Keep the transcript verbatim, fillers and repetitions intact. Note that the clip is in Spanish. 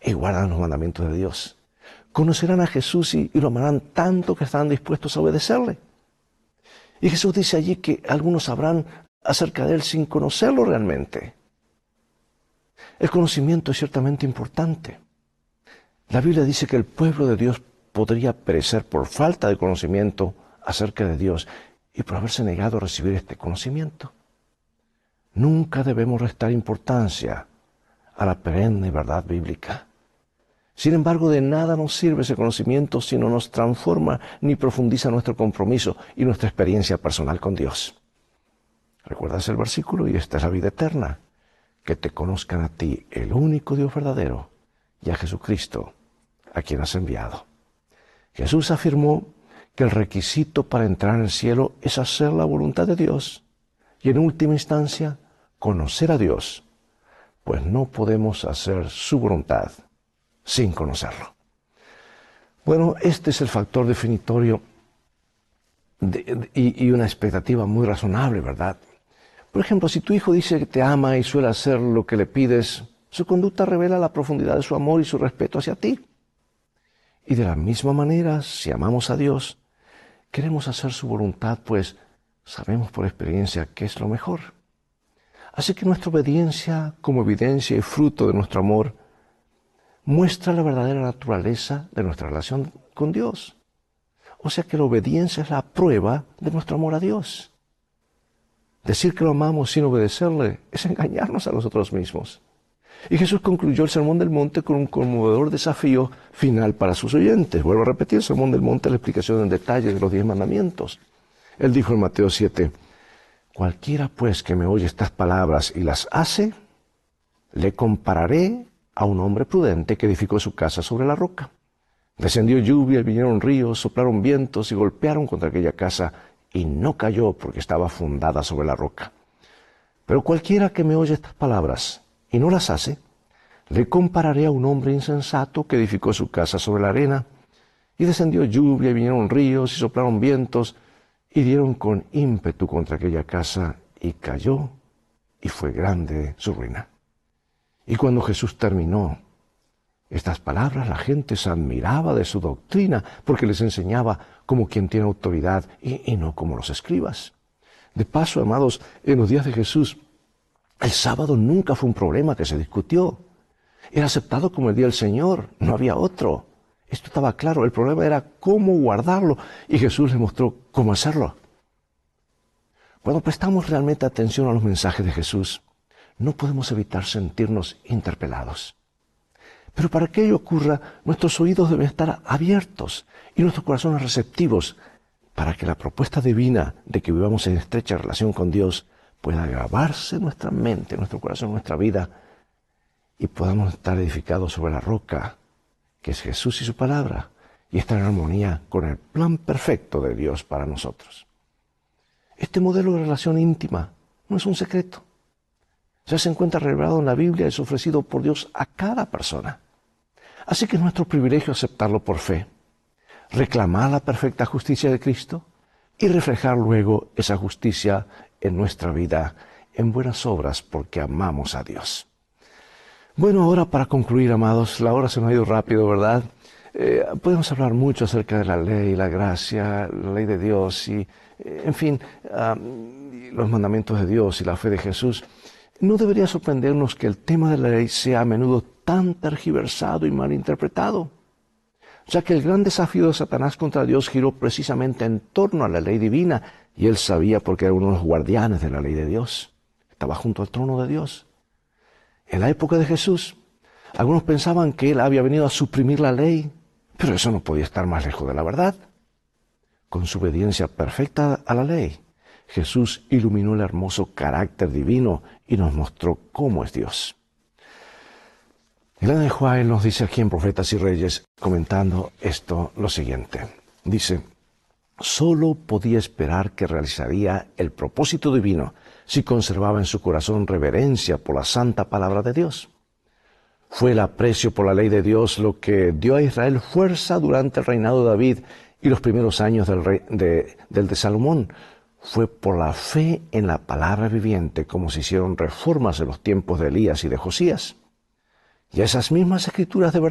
y guardan los mandamientos de Dios. Conocerán a Jesús y, y lo amarán tanto que estarán dispuestos a obedecerle. Y Jesús dice allí que algunos sabrán acerca de Él sin conocerlo realmente. El conocimiento es ciertamente importante. La Biblia dice que el pueblo de Dios podría perecer por falta de conocimiento acerca de Dios y por haberse negado a recibir este conocimiento. Nunca debemos restar importancia a la perenne verdad bíblica. Sin embargo, de nada nos sirve ese conocimiento si no nos transforma ni profundiza nuestro compromiso y nuestra experiencia personal con Dios. ¿Recuerdas el versículo? Y esta es la vida eterna, que te conozcan a ti, el único Dios verdadero, y a Jesucristo, a quien has enviado. Jesús afirmó que el requisito para entrar en el cielo es hacer la voluntad de Dios y en última instancia conocer a Dios, pues no podemos hacer su voluntad sin conocerlo. Bueno, este es el factor definitorio de, de, y, y una expectativa muy razonable, ¿verdad? Por ejemplo, si tu hijo dice que te ama y suele hacer lo que le pides, su conducta revela la profundidad de su amor y su respeto hacia ti. Y de la misma manera, si amamos a Dios, queremos hacer su voluntad, pues sabemos por experiencia que es lo mejor. Así que nuestra obediencia, como evidencia y fruto de nuestro amor, muestra la verdadera naturaleza de nuestra relación con Dios. O sea que la obediencia es la prueba de nuestro amor a Dios. Decir que lo amamos sin obedecerle es engañarnos a nosotros mismos. Y Jesús concluyó el Sermón del Monte con un conmovedor desafío final para sus oyentes. Vuelvo a repetir, el Sermón del Monte, la explicación en detalle de los diez mandamientos. Él dijo en Mateo siete, cualquiera pues que me oye estas palabras y las hace, le compararé a un hombre prudente que edificó su casa sobre la roca. Descendió lluvia, vinieron ríos, soplaron vientos y golpearon contra aquella casa, y no cayó porque estaba fundada sobre la roca. Pero cualquiera que me oye estas palabras y no las hace, le compararé a un hombre insensato que edificó su casa sobre la arena, y descendió lluvia, y vinieron ríos, y soplaron vientos, y dieron con ímpetu contra aquella casa, y cayó, y fue grande su ruina. Y cuando Jesús terminó estas palabras, la gente se admiraba de su doctrina, porque les enseñaba como quien tiene autoridad, y, y no como los escribas. De paso, amados, en los días de Jesús, el sábado nunca fue un problema que se discutió. Era aceptado como el día del Señor, no había otro. Esto estaba claro, el problema era cómo guardarlo, y Jesús les mostró cómo hacerlo. Cuando prestamos realmente atención a los mensajes de Jesús, no podemos evitar sentirnos interpelados. Pero para que ello ocurra, nuestros oídos deben estar abiertos y nuestros corazones receptivos para que la propuesta divina de que vivamos en estrecha relación con Dios pueda grabarse en nuestra mente, en nuestro corazón, en nuestra vida, y podamos estar edificados sobre la roca, que es Jesús y su palabra, y estar en armonía con el plan perfecto de Dios para nosotros. Este modelo de relación íntima no es un secreto. Ya se encuentra revelado en la Biblia y es ofrecido por Dios a cada persona. Así que es nuestro privilegio aceptarlo por fe, reclamar la perfecta justicia de Cristo y reflejar luego esa justicia en nuestra vida, en buenas obras, porque amamos a Dios. Bueno, ahora para concluir, amados, la hora se nos ha ido rápido, ¿verdad? Eh, podemos hablar mucho acerca de la ley, la gracia, la ley de Dios y, eh, en fin, uh, los mandamientos de Dios y la fe de Jesús. No debería sorprendernos que el tema de la ley sea a menudo tan tergiversado y mal interpretado, ya que el gran desafío de Satanás contra Dios giró precisamente en torno a la ley divina, y él sabía porque era uno de los guardianes de la ley de Dios. Estaba junto al trono de Dios. En la época de Jesús, algunos pensaban que él había venido a suprimir la ley, pero eso no podía estar más lejos de la verdad. Con su obediencia perfecta a la ley, Jesús iluminó el hermoso carácter divino y nos mostró cómo es Dios. Ellen G. White nos dice aquí en Profetas y Reyes, comentando esto, lo siguiente. Dice, solo podía esperar que realizaría el propósito divino si conservaba en su corazón reverencia por la santa palabra de Dios. Fue el aprecio por la ley de Dios lo que dio a Israel fuerza durante el reinado de David y los primeros años del, rey, de, del de Salomón. Fue por la fe en la palabra viviente como se hicieron reformas en los tiempos de Elías y de Josías. Y esas mismas escrituras de verdad